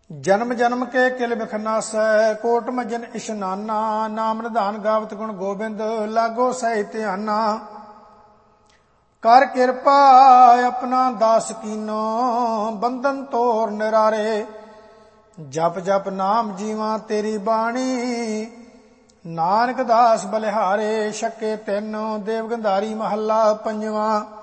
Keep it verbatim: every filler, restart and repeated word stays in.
ਜਨਮ ਜਨਮ ਕੇ ਕਿਲ ਬਿਖ ਨਾਸੈ, ਕੋਟ ਮਜਨ ਇਸ਼ਨਾਨਾ। ਨਾਮ ਨਿਧਾਨ ਗਾਵਤ ਗੁਣ ਗੋਬਿੰਦ, ਲਾਗੋ ਸਹਿ ਧਿਆਨਾ। ਕਰ ਕਿਰਪਾ ਆਪਣਾ ਦਾਸ ਕੀਨੋ, ਬੰਧਨ ਤੋਰ ਨਿਰਾਰੇ। ਜਪ ਜਪ ਨਾਮ ਜੀਵਾਂ ਤੇਰੀ ਬਾਣੀ, ਨਾਨਕ ਦਾਸ ਬਲਿਹਾਰੇ। ਛਕੇ ਤਿੰਨ ਦੇਵ ਗੰਧਾਰੀ ਮਹੱਲਾ ਪੰਜਵਾਂ।